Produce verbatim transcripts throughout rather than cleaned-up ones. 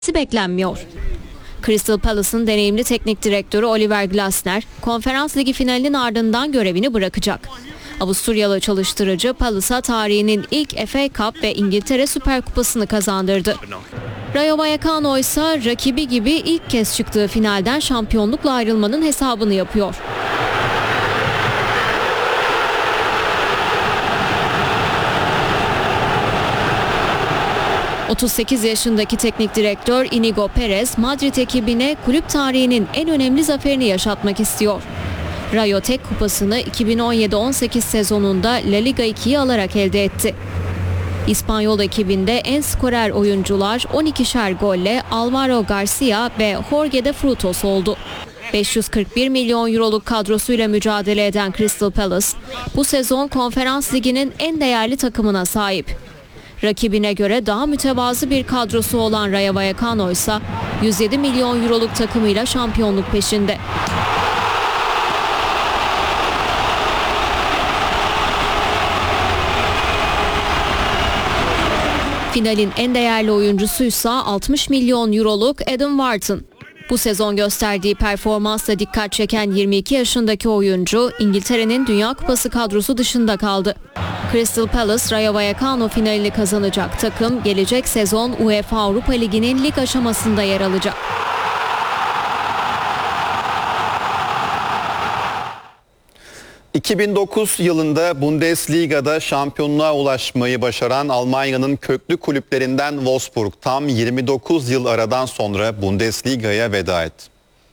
beklenmiyor. Crystal Palace'ın deneyimli teknik direktörü Oliver Glasner, Konferans Ligi finalinin ardından görevini bırakacak. Avusturyalı çalıştırıcı Palace'a tarihinin ilk F A Cup ve İngiltere Süper Kupası'nı kazandırdı. Rayo Vallecano ise rakibi gibi ilk kez çıktığı finalden şampiyonlukla ayrılmanın hesabını yapıyor. otuz sekiz yaşındaki teknik direktör Inigo Perez, Madrid ekibine kulüp tarihinin en önemli zaferini yaşatmak istiyor. Rayo tek kupasını iki bin on yedi on sekiz sezonunda La Liga ikiyi alarak elde etti. İspanyol ekibinde en skorer oyuncular on ikişer golle Alvaro Garcia ve Jorge de Frutos oldu. beş yüz kırk bir milyon euroluk kadrosuyla mücadele eden Crystal Palace, bu sezon Konferans Ligi'nin en değerli takımına sahip. Rakibine göre daha mütevazı bir kadrosu olan Rayo Vallecano ise yüz yedi milyon euroluk takımıyla şampiyonluk peşinde. Finalin en değerli oyuncusuysa altmış milyon euroluk Adam Wharton. Bu sezon gösterdiği performansla dikkat çeken yirmi iki yaşındaki oyuncu İngiltere'nin Dünya Kupası kadrosu dışında kaldı. Crystal Palace, Rayo Vallecano finalini kazanacak takım gelecek sezon UEFA Avrupa Ligi'nin lig aşamasında yer alacak. iki bin dokuz yılında Bundesliga'da şampiyonluğa ulaşmayı başaran Almanya'nın köklü kulüplerinden Wolfsburg tam yirmi dokuz yıl aradan sonra Bundesliga'ya veda etti.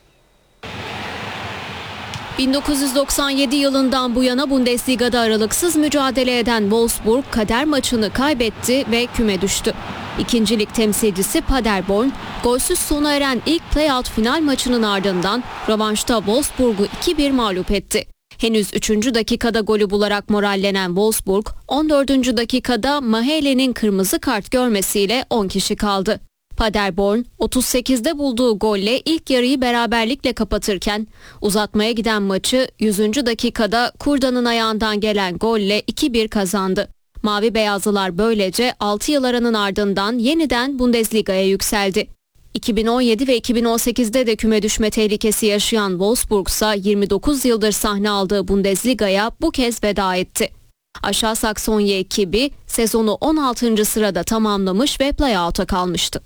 bin dokuz yüz doksan yedi yılından bu yana Bundesliga'da aralıksız mücadele eden Wolfsburg kader maçını kaybetti ve küme düştü. İkinci lig temsilcisi Paderborn, golsüz sona eren ilk playout final maçının ardından rövanşta Wolfsburg'u iki bir mağlup etti. Henüz üçüncü dakikada golü bularak morallenen Wolfsburg, on dördüncü dakikada Mahele'nin kırmızı kart görmesiyle on kişi kaldı. Paderborn, otuz sekizde bulduğu golle ilk yarıyı beraberlikle kapatırken, uzatmaya giden maçı yüzüncü dakikada Kurda'nın ayağından gelen golle iki bir kazandı. Mavi Beyazlılar böylece altı yıl aranın ardından yeniden Bundesliga'ya yükseldi. iki bin on yedi ve iki bin on sekizde de küme düşme tehlikesi yaşayan Wolfsburg ise yirmi dokuz yıldır sahne aldığı Bundesliga'ya bu kez veda etti. Aşağı Saksonya ekibi sezonu on altıncı sırada tamamlamış ve play-out'a kalmıştı.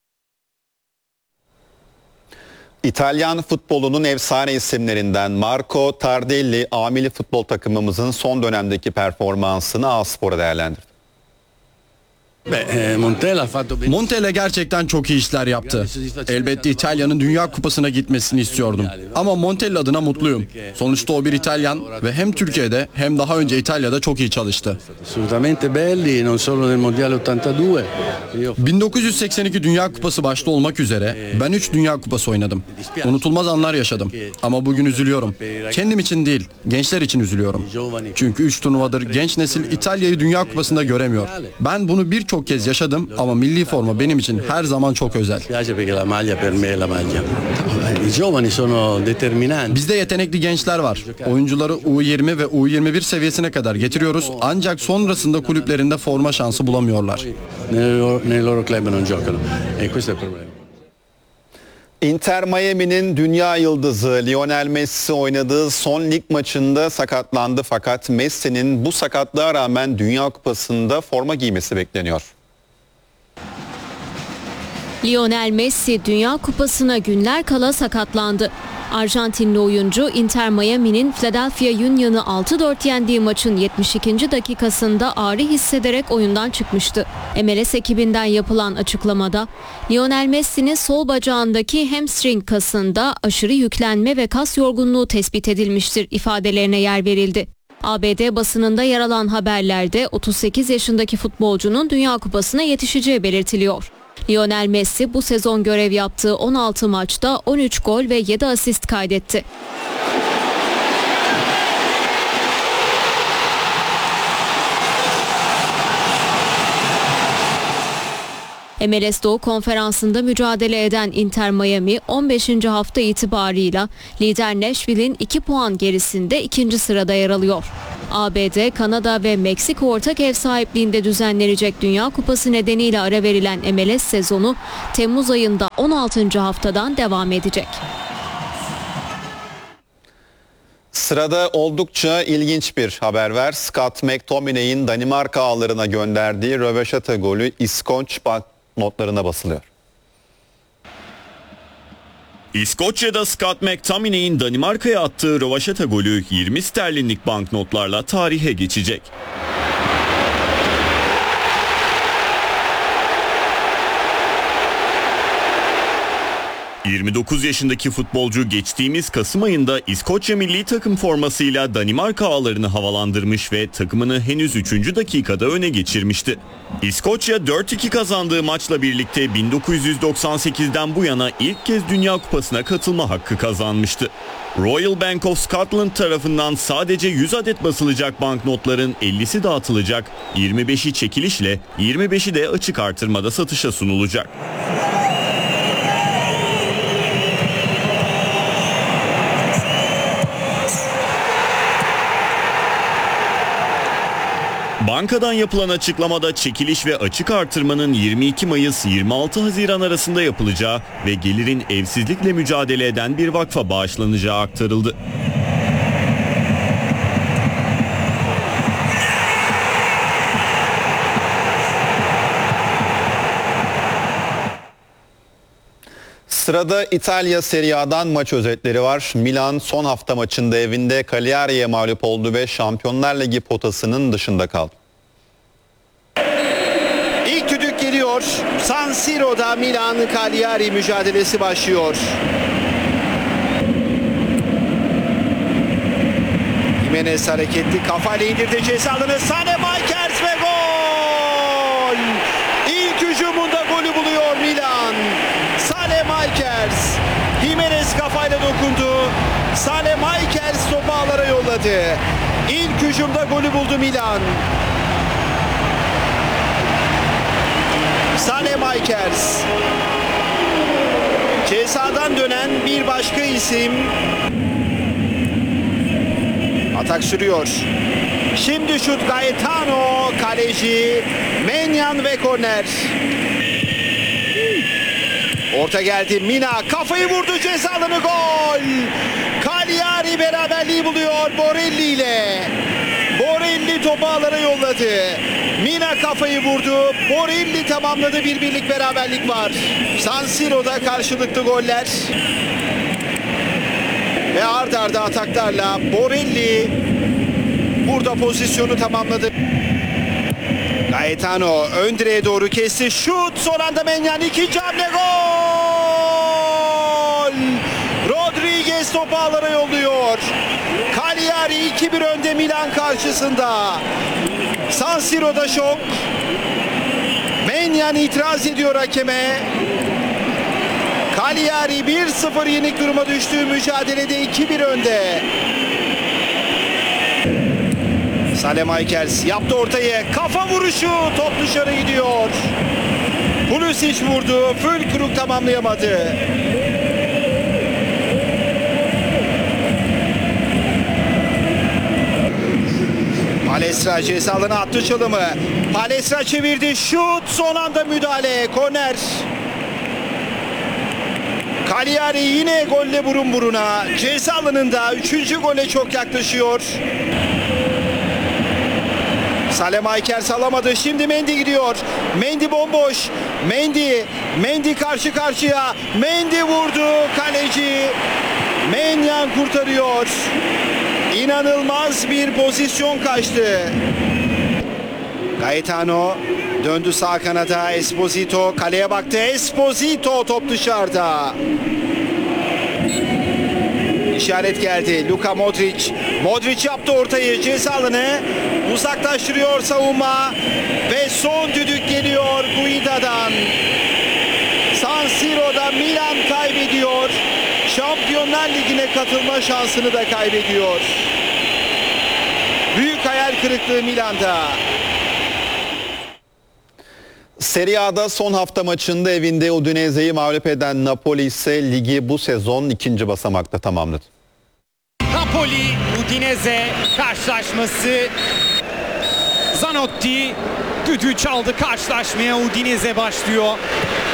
İtalyan futbolunun efsane isimlerinden Marco Tardelli, A milli futbol takımımızın son dönemdeki performansını A-Spor'a değerlendirdi. Montella gerçekten çok iyi işler yaptı. Elbette İtalya'nın Dünya Kupası'na gitmesini istiyordum. Ama Montella adına mutluyum. Sonuçta o bir İtalyan ve hem Türkiye'de hem daha önce İtalya'da çok iyi çalıştı. bin dokuz yüz seksen iki Dünya Kupası başta olmak üzere ben üç Dünya Kupası oynadım. Unutulmaz anlar yaşadım. Ama bugün üzülüyorum. Kendim için değil, gençler için üzülüyorum. Çünkü üç turnuvadır genç nesil İtalya'yı Dünya Kupası'nda göremiyor. Ben bunu birçok Çok kez yaşadım ama milli forma benim için her zaman çok özel. Bizde yetenekli gençler var. Oyuncuları U yirmi ve U yirmi bir seviyesine kadar getiriyoruz ancak sonrasında kulüplerinde forma şansı bulamıyorlar. Inter Miami'nin dünya yıldızı Lionel Messi oynadığı son lig maçında sakatlandı fakat Messi'nin bu sakatlığa rağmen Dünya Kupası'nda forma giymesi bekleniyor. Lionel Messi Dünya Kupası'na günler kala sakatlandı. Arjantinli oyuncu Inter Miami'nin Philadelphia Union'u altı dört yendiği maçın yetmiş ikinci dakikasında ağrı hissederek oyundan çıkmıştı. M L S ekibinden yapılan açıklamada Lionel Messi'nin sol bacağındaki hamstring kasında aşırı yüklenme ve kas yorgunluğu tespit edilmiştir ifadelerine yer verildi. A B D basınında yer alan haberlerde otuz sekiz yaşındaki futbolcunun Dünya Kupası'na yetişeceği belirtiliyor. Lionel Messi bu sezon görev yaptığı on altı maçta on üç gol ve yedi asist kaydetti. M L S Doğu Konferansı'nda mücadele eden Inter Miami on beşinci hafta itibarıyla lider Nashville'in iki puan gerisinde ikinci sırada yer alıyor. A B D, Kanada ve Meksika ortak ev sahipliğinde düzenlenecek Dünya Kupası nedeniyle ara verilen M L S sezonu Temmuz ayında on altıncı haftadan devam edecek. Sırada oldukça ilginç bir haber var. Scott McTominay'in Danimarka ağlarına gönderdiği röveşata golü İskoç banknotlarına basılıyor. İskoçya'da Scott McTominay'in Danimarka'ya attığı röveşata golü yirmi sterlinlik banknotlarla tarihe geçecek. yirmi dokuz yaşındaki futbolcu geçtiğimiz Kasım ayında İskoçya milli takım formasıyla Danimarka ağlarını havalandırmış ve takımını henüz üçüncü dakikada öne geçirmişti. İskoçya dört iki kazandığı maçla birlikte bin dokuz yüz doksan sekizden bu yana ilk kez Dünya Kupası'na katılma hakkı kazanmıştı. Royal Bank of Scotland tarafından sadece yüz adet basılacak banknotların ellisi dağıtılacak, yirmi beşi çekilişle, yirmi beşi de açık artırmada satışa sunulacak. Bankadan yapılan açıklamada çekiliş ve açık artırmanın yirmi iki Mayıs yirmi altı Haziran arasında yapılacağı ve gelirin evsizlikle mücadele eden bir vakfa bağışlanacağı aktarıldı. Sırada İtalya Serie A'dan maç özetleri var. Milan son hafta maçında evinde Cagliari'ye mağlup oldu ve Şampiyonlar Ligi potasının dışında kaldı. İlk düdük geliyor. San Siro'da Milan Cagliari mücadelesi başlıyor. Jimenez hareketli kafayla indirdi ceza alanı. Sane Makers ve gol! İlk hücumunda golü buluyor Milan. Sane Makers. Jimenez kafayla dokundu. Sane Makers topu ağlara yolladı. İlk hücumda golü buldu Milan. Sane Makers. Cezadan dönen bir başka isim. Atak sürüyor. Şimdi şut Gaetano, kaleci Menyan ve korner. Orta geldi, Mina kafayı vurdu, ceza alanı, gol. Cagliari beraberliği buluyor Borelli ile. Borelli topu ağlara yolladı. Mina kafayı vurdu. Borelli tamamladı, bir birlik beraberlik var. San Siro'da karşılıklı goller. Ve ard arda ataklarla Borelli burada pozisyonu tamamladı. Gaetano ön direğe doğru kesti. Şut, son anda Menyan, ikinci hamle, gol! Rodriguez topu ağlara yolluyor. Cagliari iki bir önde Milan karşısında. San Siro'da şok. Menyan itiraz ediyor hakeme. Cagliari bir sıfır yenik duruma düştüğü mücadelede iki bir önde. Sane Makers yaptı ortayı. Kafa vuruşu, top dışarı gidiyor. Pulisic vurdu. Fülkrug tamamlayamadı. Palestra ceza alanına attı çalımı. Palestra çevirdi. Şut, son anda müdahale. Korner. Cagliari yine golle burun buruna. Ceza alanında üçüncü gole çok yaklaşıyor. Sane Makers alamadı. Şimdi Mendy gidiyor. Mendy bomboş. Mendy. Mendy karşı karşıya. Mendy vurdu. Kaleci Menyan kurtarıyor. İnanılmaz bir pozisyon kaçtı. Gaetano döndü sağ kanada. Esposito kaleye baktı. Esposito, top dışarıda. İşaret geldi. Luka Modric. Modric yaptı ortayı. Ceza alanı uzaklaştırıyor savunma. Ve son düdük geliyor Guida'dan. San Siro'da Milan kaybediyor. Şampiyonlar Ligi'ne katılma şansını da kaybediyor. Büyük hayal kırıklığı Milan'da. Serie A'da son hafta maçında evinde Udinese'yi mağlup eden Napoli ise ligi bu sezon ikinci basamakta tamamladı. Napoli Udinese karşılaşması. Zanotti düdüğü çaldı, karşılaşmaya Udinese başlıyor.